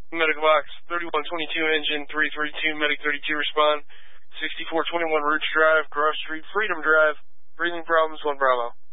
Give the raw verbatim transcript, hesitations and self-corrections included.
Medical box, thirty-one twenty-two engine, three three two, medic thirty-two respond, sixty-four twenty-one Roots Drive, Cross Street, Freedom Drive, breathing problems, one Bravo.